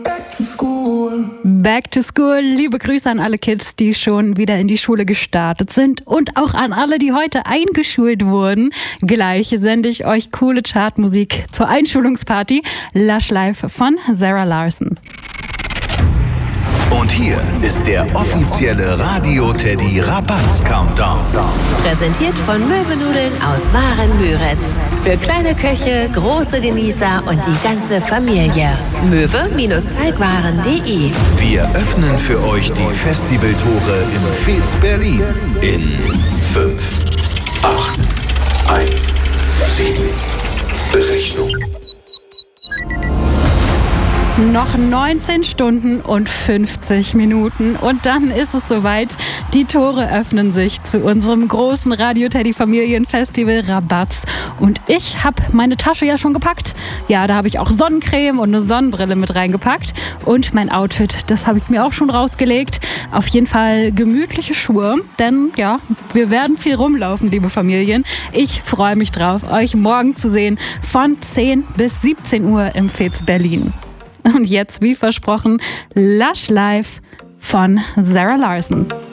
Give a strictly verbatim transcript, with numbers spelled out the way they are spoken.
Back to school. Back to school. Liebe Grüße an alle Kids, die schon wieder in die Schule gestartet sind und auch an alle, die heute eingeschult wurden. Gleich sende ich euch coole Chartmusik zur Einschulungsparty. Lush Life von Zara Larsson. Und hier ist der offizielle Radio Teddy Rabatz Countdown. Präsentiert von Möwenudeln aus Waren-Müritz. Für kleine Köche, große Genießer und die ganze Familie. Möwe-Teigwaren punkt de. Wir öffnen für euch die Festivaltore im Fez Berlin. In fünf, acht, eins, sieben. Berechnung. Noch neunzehn Stunden und fünfzig Minuten und dann ist es soweit. Die Tore öffnen sich zu unserem großen Radio Teddy Familienfestival Rabatz. Und ich habe meine Tasche ja schon gepackt. Ja, da habe ich auch Sonnencreme und eine Sonnenbrille mit reingepackt. Und mein Outfit, das habe ich mir auch schon rausgelegt. Auf jeden Fall gemütliche Schuhe, denn ja, wir werden viel rumlaufen, liebe Familien. Ich freue mich drauf, euch morgen zu sehen von zehn bis siebzehn Uhr im Fez Berlin. Und jetzt, wie versprochen, Lush Life von Zara Larsson.